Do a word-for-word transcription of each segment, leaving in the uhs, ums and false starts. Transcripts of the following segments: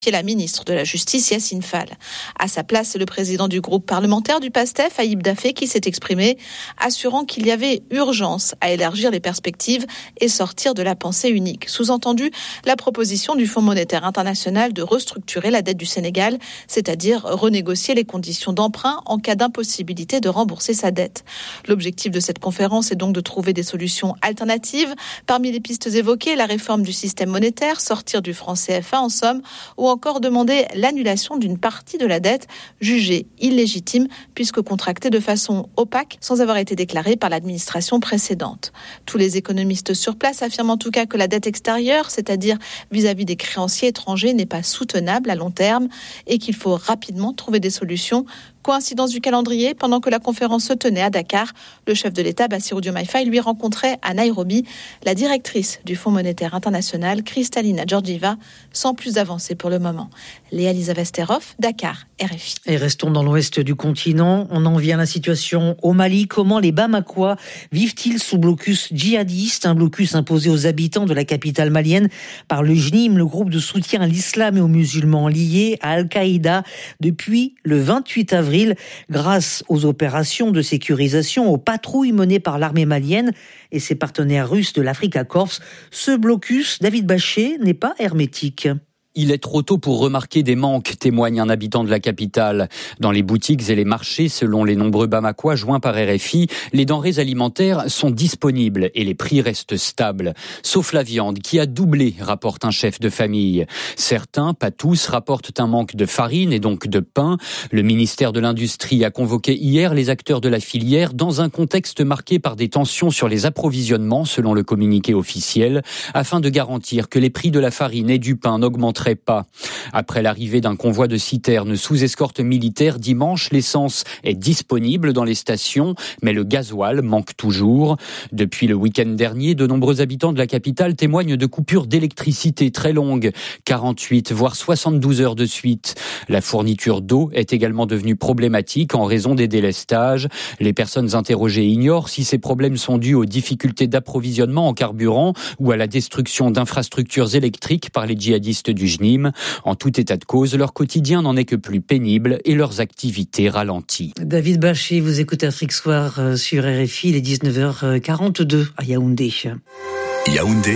la ministre de la Justice, Yassine Fall. À sa place, c'est le président du groupe parlementaire du PASTEF, Ayib Daffé, qui s'est exprimé, assurant qu'il y avait urgence à élargir les perspectives et sortir de la pensée unique. Sous-entendu, la proposition du Fonds monétaire international de restructurer la dette du Sénégal, c'est-à-dire renégocier les conditions d'emprunt en cas d'impossibilité de rembourser sa dette. L'objectif de cette conférence est donc de trouver des solutions alternatives. Parmi les pistes évoquées, la réforme du système monétaire, sortir du franc C F A en somme, ou encore demander l'annulation d'une partie de la dette jugée illégitime puisque contractée de façon opaque sans avoir été déclarée par l'administration précédente. Tous les économistes sur place affirment en tout cas que la dette extérieure, c'est-à-dire vis-à-vis des créanciers étrangers, n'est pas soutenable à long terme et qu'il faut rapidement trouver des solutions. Coïncidence du calendrier, pendant que la conférence se tenait à Dakar, le chef de l'État, Bassirou Diomaye Faye, lui rencontrait à Nairobi la directrice du Fonds monétaire international, Kristalina Georgieva, sans plus avancée pour le moment. Léa Lisa Vesterhoff, Dakar, R F I. Et restons dans l'ouest du continent. On en vient à la situation au Mali. Comment les Bamakois vivent-ils sous blocus djihadiste, un blocus imposé aux habitants de la capitale malienne par le J N I M, le groupe de soutien à l'islam et aux musulmans liés à Al-Qaïda, depuis le vingt-huit avril. Grâce aux opérations de sécurisation, aux patrouilles menées par l'armée malienne et ses partenaires russes de l'Afrika Korps, ce blocus, David Bachet, n'est pas hermétique. Il est trop tôt pour remarquer des manques, témoigne un habitant de la capitale. Dans les boutiques et les marchés, selon les nombreux Bamakois joints par R F I, les denrées alimentaires sont disponibles et les prix restent stables. Sauf la viande, qui a doublé, rapporte un chef de famille. Certains, pas tous, rapportent un manque de farine et donc de pain. Le ministère de l'Industrie a convoqué hier les acteurs de la filière dans un contexte marqué par des tensions sur les approvisionnements, selon le communiqué officiel, afin de garantir que les prix de la farine et du pain n'augmentent pas. Après l'arrivée d'un convoi de citernes sous escorte militaire dimanche, l'essence est disponible dans les stations, mais le gasoil manque toujours. Depuis le week-end dernier, de nombreux habitants de la capitale témoignent de coupures d'électricité très longues, quarante-huit voire soixante-douze heures de suite. La fourniture d'eau est également devenue problématique en raison des délestages. Les personnes interrogées ignorent si ces problèmes sont dus aux difficultés d'approvisionnement en carburant ou à la destruction d'infrastructures électriques par les djihadistes du J N I M. En tout état de cause, leur quotidien n'en est que plus pénible et leurs activités ralenties. David Bachet, vous écoutez Afrique Soir sur R F I, il est dix-neuf heures quarante-deux à Yaoundé. Yaoundé,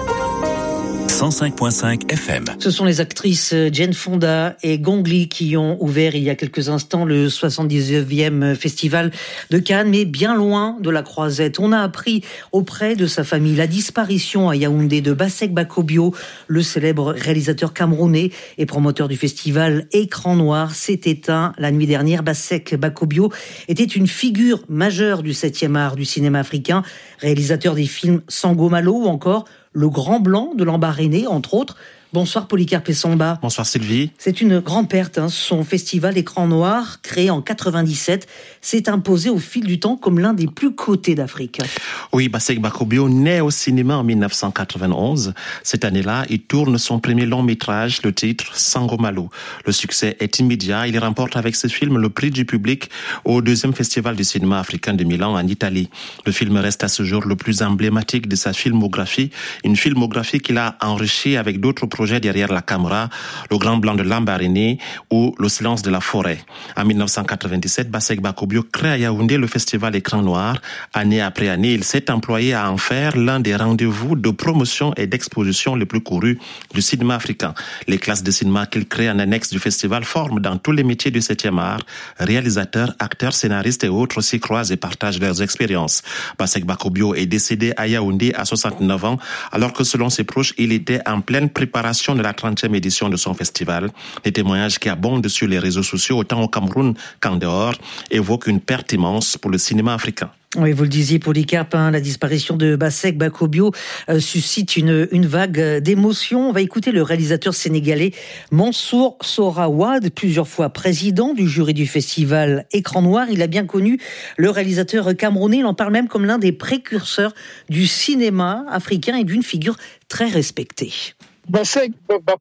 cent cinq virgule cinq F M. Ce sont les actrices Jane Fonda et Gong Li qui ont ouvert il y a quelques instants le soixante-dix-neuvième festival de Cannes, mais bien loin de la croisette. On a appris auprès de sa famille la disparition à Yaoundé de Bassek Bakobio, le célèbre réalisateur camerounais et promoteur du festival Écran Noir, s'est éteint la nuit dernière. Bassek Bakobio était une figure majeure du septième art du cinéma africain, réalisateur des films Sango Malo ou encore Le Grand Blanc de Lambaréné, entre autres. Bonsoir Polycarpe Samba. Bonsoir Sylvie. C'est une grande perte, hein. Son festival Écran Noir, créé en quatre-vingt-dix-sept, s'est imposé au fil du temps comme l'un des plus cotés d'Afrique. Oui, Bassek Bakobio naît au cinéma en dix-neuf cent quatre-vingt-onze. Cette année-là, il tourne son premier long métrage, le titre Sango Malo. Le succès est immédiat. Il remporte avec ce film le prix du public au deuxième festival du cinéma africain de Milan en Italie. Le film reste à ce jour le plus emblématique de sa filmographie, une filmographie qu'il a enrichie avec d'autres projet derrière la caméra, Le Grand Blanc de Lambaréné ou Le Silence de la Forêt. En dix-neuf cent quatre-vingt-dix-sept, Bassek Bakobio crée à Yaoundé le festival Écran Noir. Année après année, il s'est employé à en faire l'un des rendez-vous de promotion et d'exposition les plus courus du cinéma africain. Les classes de cinéma qu'il crée en annexe du festival forment dans tous les métiers du septième art. Réalisateurs, acteurs, scénaristes et autres s'y croisent et partagent leurs expériences. Bassek Bakobio est décédé à Yaoundé à soixante-neuf ans, alors que selon ses proches, il était en pleine préparation de la trentième édition de son festival. Les témoignages qui abondent sur les réseaux sociaux, autant au Cameroun qu'en dehors, évoquent une perte immense pour le cinéma africain. Oui, vous le disiez, Polycarpe, hein, la disparition de Bassek Bakobio euh, suscite une, une vague d'émotions. On va écouter le réalisateur sénégalais Mansour Sohraoui, plusieurs fois président du jury du festival Écran Noir. Il a bien connu le réalisateur camerounais. Il en parle même comme l'un des précurseurs du cinéma africain et d'une figure très respectée. Bassek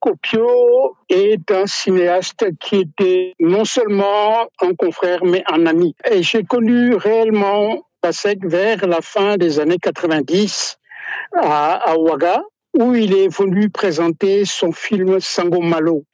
Bakobio est un cinéaste qui était non seulement un confrère, mais un ami. Et j'ai connu réellement Bassek vers la fin des années quatre-vingt-dix à, à Ouaga, où il est venu présenter son film Sango Malo.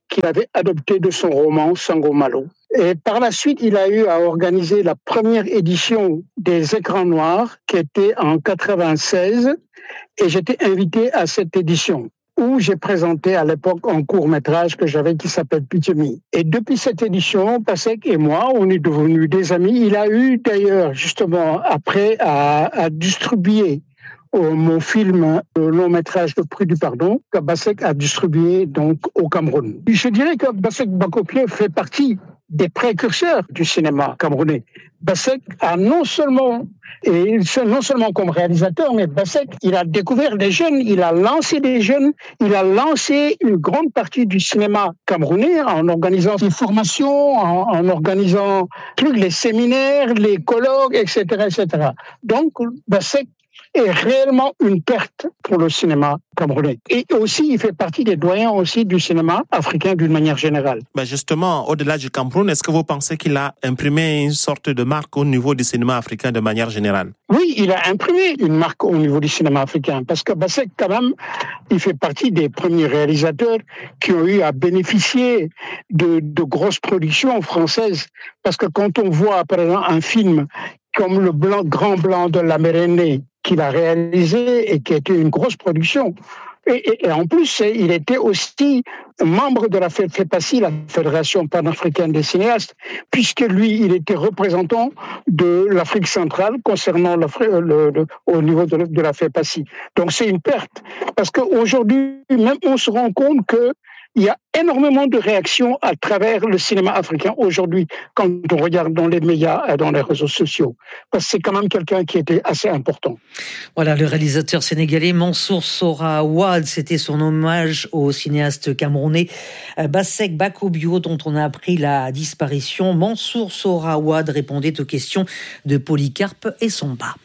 qu'il avait adopté de son roman Sango Malo. Et par la suite, il a eu à organiser la première édition des Écrans Noirs, qui était en quatre-vingt-seize, et j'étais invité à cette édition, où j'ai présenté à l'époque un court-métrage que j'avais qui s'appelle Pitemi. Et depuis cette édition, Bassek et moi, on est devenus des amis. Il a eu d'ailleurs, justement, après, à, à distribuer mon film, le long-métrage de Prix du Pardon, que Bassek a distribué donc au Cameroun. Je dirais que Bassek Bakopio fait partie des précurseurs du cinéma camerounais. Bassek a non seulement, et non seulement comme réalisateur, mais Bassek, il a découvert des jeunes, il a lancé des jeunes, il a lancé une grande partie du cinéma camerounais en organisant des formations, en, en organisant tous les séminaires, les colloques, et cetera, et cetera. Donc, Bassek est réellement une perte pour le cinéma camerounais. Et aussi, il fait partie des doyens aussi du cinéma africain d'une manière générale. Ben justement, au-delà du Cameroun, est-ce que vous pensez qu'il a imprimé une sorte de marque au niveau du cinéma africain de manière générale? Oui, il a imprimé une marque au niveau du cinéma africain, parce que Bassek, quand même, il fait partie des premiers réalisateurs qui ont eu à bénéficier de, de grosses productions françaises. Parce que quand on voit, par exemple, un film comme Le Blanc, Grand Blanc de la Mérénée, qu'il a réalisé et qui a été une grosse production. Et, et, et en plus, il était aussi membre de la FEPACI, la Fédération panafricaine des cinéastes, puisque lui, il était représentant de l'Afrique centrale concernant le, le, au niveau de, de la FEPACI. Donc c'est une perte, parce qu'aujourd'hui, même on se rend compte que il y a énormément de réactions à travers le cinéma africain aujourd'hui, quand on regarde dans les médias et dans les réseaux sociaux. Parce que c'est quand même quelqu'un qui était assez important. Voilà, le réalisateur sénégalais Mansour Sora Ouad, c'était son hommage au cinéaste camerounais Bassek Bakopio, dont on a appris la disparition. Mansour Sora Ouad répondait aux questions de Polycarpe et Somba.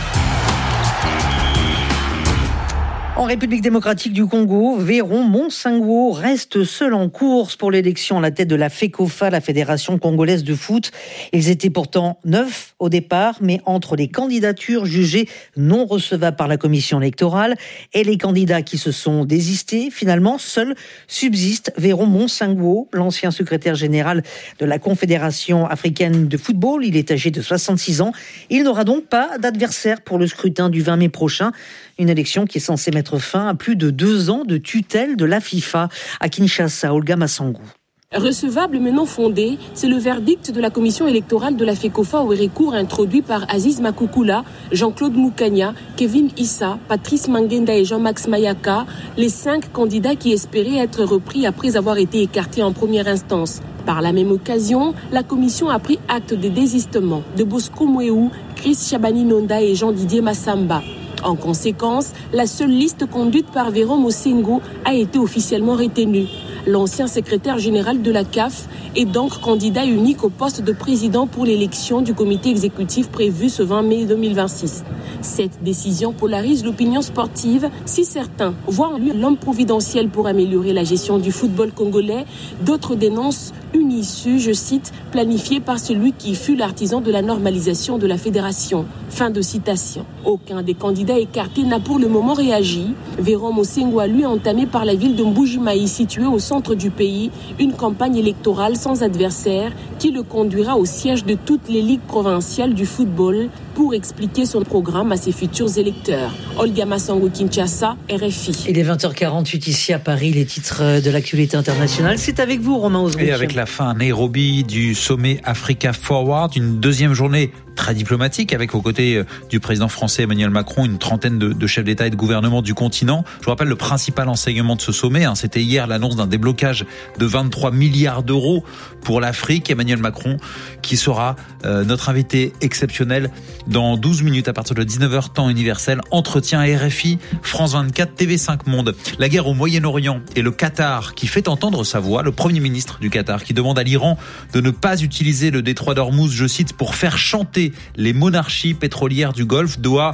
En République démocratique du Congo, Véron Monsengo reste seul en course pour l'élection à la tête de la FECOFA, la Fédération congolaise de foot. Ils étaient pourtant neuf au départ, mais entre les candidatures jugées non recevables par la commission électorale et les candidats qui se sont désistés, finalement, seul subsiste Véron Monsengo, l'ancien secrétaire général de la Confédération africaine de football. Il est âgé de soixante-six ans. Il n'aura donc pas d'adversaire pour le scrutin du vingt mai prochain. Une élection qui est censée mettre fin à plus de deux ans de tutelle de la FIFA. À Kinshasa, Olga Massangou. Recevable mais non fondé, c'est le verdict de la commission électorale de la FECOFA au recours introduit par Aziz Makoukoula, Jean-Claude Moukania, Kevin Issa, Patrice Mangenda et Jean-Max Mayaka, les cinq candidats qui espéraient être repris après avoir été écartés en première instance. Par la même occasion, la commission a pris acte des désistements de Bosco Mouéou, Chris Chabani Nonda et Jean-Didier Massamba. En conséquence, la seule liste conduite par Véron Monsengo a été officiellement retenue. L'ancien secrétaire général de la C A F est donc candidat unique au poste de président pour l'élection du comité exécutif prévu ce vingt mai deux mille vingt-six. Cette décision polarise l'opinion sportive. Si certains voient en lui l'homme providentiel pour améliorer la gestion du football congolais, d'autres dénoncent une issue, je cite, planifiée par celui qui fut l'artisan de la normalisation de la fédération. Fin de citation. Aucun des candidats écartés n'a pour le moment réagi. Véron Monsengo a lui entamé par la ville de Mbujimayi, située au centre du pays, une campagne électorale sans adversaire qui le conduira au siège de toutes les ligues provinciales du football pour expliquer son programme à ses futurs électeurs. Olga Massangou, Kinshasa, R F I. Il est vingt heures quarante-huit ici à Paris, les titres de l'actualité internationale. C'est avec vous, Romain Oswald. Et avec la fin à Nairobi du sommet Africa Forward, une deuxième journée très diplomatique avec aux côtés du président français Emmanuel Macron, une trentaine de, de chefs d'État et de gouvernement du continent. Je vous rappelle le principal enseignement de ce sommet, hein, c'était hier l'annonce d'un déblocage de vingt-trois milliards d'euros pour l'Afrique. Emmanuel Macron qui sera euh, notre invité exceptionnel dans douze minutes à partir de dix-neuf heures temps universel. Entretien à R F I, France vingt-quatre, T V cinq Monde. La guerre au Moyen-Orient et le Qatar qui fait entendre sa voix. Le Premier ministre du Qatar qui demande à l'Iran de ne pas utiliser le détroit d'Ormuz, je cite, pour faire chanter les monarchies pétrolières du Golfe. Doha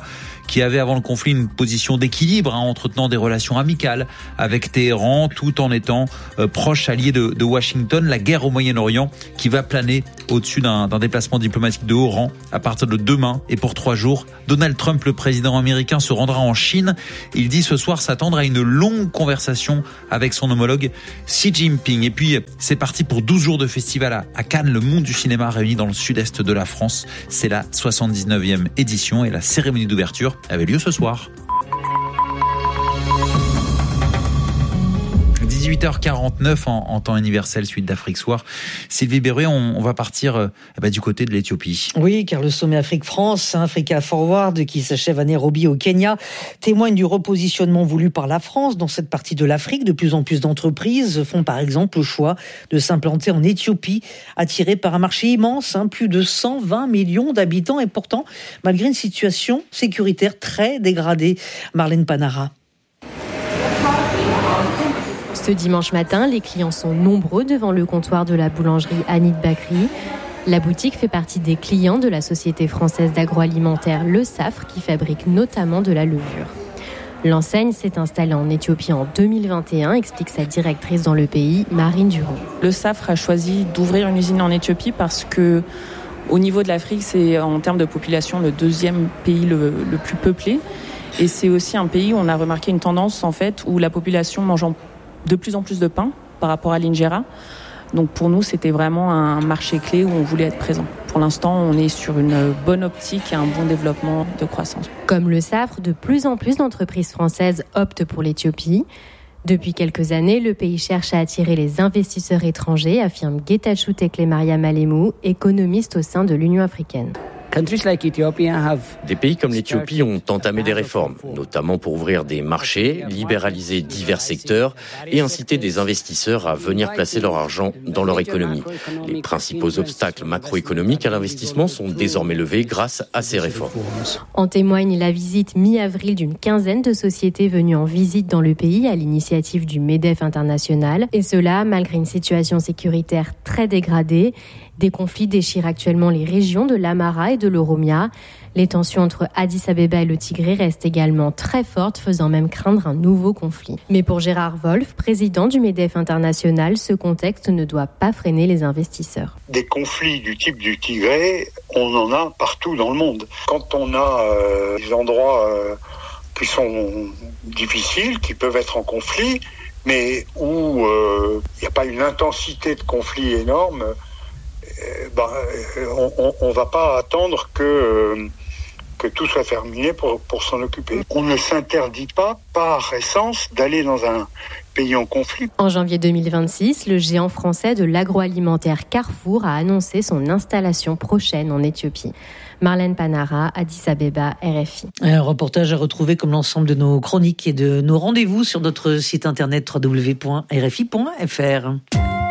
qui avait avant le conflit une position d'équilibre, hein, entretenant des relations amicales avec Téhéran, tout en étant euh, proche allié de, de Washington. La guerre au Moyen-Orient qui va planer au-dessus d'un, d'un déplacement diplomatique de haut rang à partir de demain et pour trois jours. Donald Trump, le président américain, se rendra en Chine. Il dit ce soir s'attendre à une longue conversation avec son homologue Xi Jinping. Et puis, c'est parti pour douze jours de festival à, à Cannes, le monde du cinéma réuni dans le sud-est de la France. C'est la soixante-dix-neuvième édition et la cérémonie d'ouverture avait lieu ce soir. dix-huit heures quarante-neuf en, en temps universel, suite d'Afrique Soir. Sylvie Berruet, on, on va partir euh, bah, du côté de l'Éthiopie. Oui, car le sommet Afrique-France, Africa Forward, qui s'achève à Nairobi au Kenya, témoigne du repositionnement voulu par la France dans cette partie de l'Afrique. De plus en plus d'entreprises font par exemple le choix de s'implanter en Éthiopie, attirées par un marché immense, hein, plus de cent vingt millions d'habitants, et pourtant, malgré une situation sécuritaire très dégradée. Marlène Panara. Ce dimanche matin, les clients sont nombreux devant le comptoir de la boulangerie Anit Bakri. La boutique fait partie des clients de la société française d'agroalimentaire Le Safre, qui fabrique notamment de la levure. L'enseigne s'est installée en Éthiopie en deux mille vingt et un, explique sa directrice dans le pays, Marine Durand. Le Safre a choisi d'ouvrir une usine en Éthiopie parce que, au niveau de l'Afrique, c'est en termes de population le deuxième pays le, le plus peuplé. Et c'est aussi un pays où on a remarqué une tendance en fait où la population mange en de plus en plus de pain par rapport à l'Injera. Donc pour nous, c'était vraiment un marché clé où on voulait être présent. Pour l'instant, on est sur une bonne optique et un bon développement de croissance. Comme le Safre, de plus en plus d'entreprises françaises optent pour l'Éthiopie. Depuis quelques années, le pays cherche à attirer les investisseurs étrangers, affirme Getachew Tekle Mariam Alemou, économiste au sein de l'Union africaine. Des pays comme l'Éthiopie ont entamé des réformes, notamment pour ouvrir des marchés, libéraliser divers secteurs et inciter des investisseurs à venir placer leur argent dans leur économie. Les principaux obstacles macroéconomiques à l'investissement sont désormais levés grâce à ces réformes. En témoigne la visite mi-avril d'une quinzaine de sociétés venues en visite dans le pays à l'initiative du MEDEF International. Et cela malgré une situation sécuritaire très dégradée. Des conflits déchirent actuellement les régions de l'Amhara et de l'Oromia. Les tensions entre Addis Abeba et le Tigré restent également très fortes, faisant même craindre un nouveau conflit. Mais pour Gérard Wolf, président du MEDEF International, ce contexte ne doit pas freiner les investisseurs. Des conflits du type du Tigré, on en a partout dans le monde. Quand on a euh, des endroits euh, qui sont difficiles, qui peuvent être en conflit, mais où il euh, n'y a pas une intensité de conflit énorme, Euh, bah, on ne va pas attendre que, euh, que tout soit terminé pour, pour s'en occuper. On ne s'interdit pas, par essence, d'aller dans un pays en conflit. En janvier deux mille vingt-six, le géant français de l'agroalimentaire Carrefour a annoncé son installation prochaine en Éthiopie. Marlène Panara, Addis Abeba, R F I. Un reportage à retrouver comme l'ensemble de nos chroniques et de nos rendez-vous sur notre site internet w w w point r f i point f r.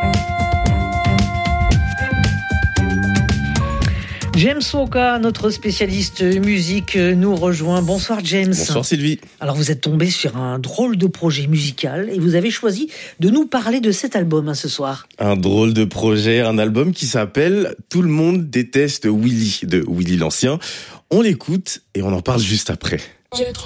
James Walker, notre spécialiste musique, nous rejoint. Bonsoir James. Bonsoir Sylvie. Alors vous êtes tombé sur un drôle de projet musical et vous avez choisi de nous parler de cet album hein, ce soir. Un drôle de projet, un album qui s'appelle « Tout le monde déteste Willy » de Willy l'Ancien. On l'écoute et on en parle juste après. J'ai trop